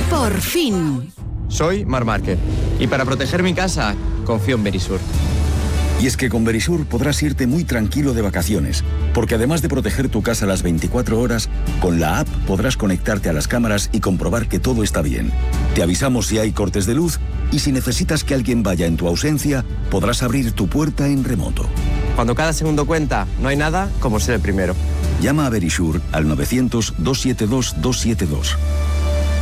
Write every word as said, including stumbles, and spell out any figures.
Por fin. Soy Marc Márquez y para proteger mi casa confío en Verisur. Y es que con Verisur podrás irte muy tranquilo de vacaciones, porque además de proteger tu casa las veinticuatro horas, con la app podrás conectarte a las cámaras y comprobar que todo está bien. Te avisamos si hay cortes de luz y si necesitas que alguien vaya en tu ausencia, podrás abrir tu puerta en remoto. Cuando cada segundo cuenta, no hay nada como ser el primero. Llama a Verisur al novecientos, doscientos setenta y dos, doscientos setenta y dos.